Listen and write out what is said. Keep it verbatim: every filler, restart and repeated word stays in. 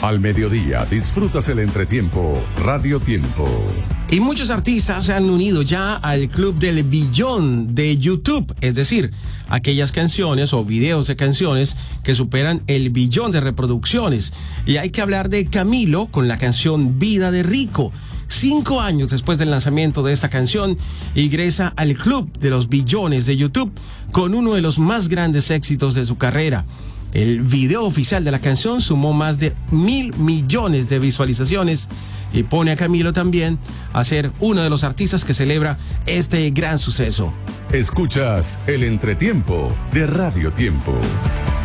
Al mediodía disfrutas el entretiempo Radio Tiempo. Y muchos artistas se han unido ya al club del billón de YouTube, es decir, aquellas canciones o videos de canciones que superan el billón de reproducciones. Y hay que hablar de Camilo con la canción Vida de Rico. Cinco años después del lanzamiento de esta canción, ingresa al club de los billones de YouTube con uno de los más grandes éxitos de su carrera. El video oficial de la canción sumó más de mil millones de visualizaciones y pone a Camilo también a ser uno de los artistas que celebra este gran suceso. Escuchas el entretiempo de Radio Tiempo.